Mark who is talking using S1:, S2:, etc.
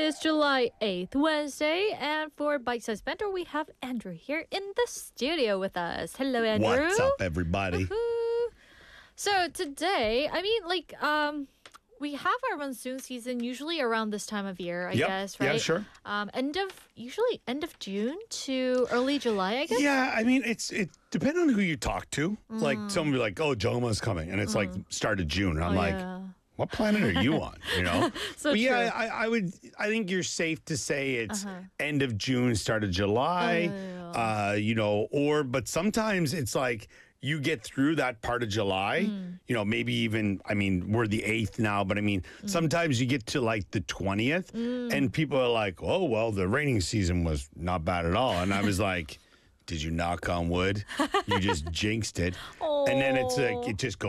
S1: is July 8th, Wednesday, and for Bite Size Banter, we have Andrew here in the studio with us. Hello, Andrew.
S2: What's up, everybody?
S1: Woohoo. So today, we have our monsoon season usually around this time of year, I guess, right?
S2: Yeah, sure.
S1: Usually end of June to early July, I guess.
S2: Yeah, I mean, it depends on who you talk to. Like, someone will be like, oh, Joma's coming. And it's like start of June. And I'm like,
S1: yeah.
S2: what planet are you on? You know?
S1: So
S2: but yeah,
S1: true.
S2: I think you're safe to say it's end of June, start of July. But sometimes it's like you get through that part of July, maybe even, we're the 8th now, but sometimes you get to like the 20th and people are like, oh, well, the raining season was not bad at all. And I was like, did you knock on wood? You just jinxed it. And then it's like, it just goes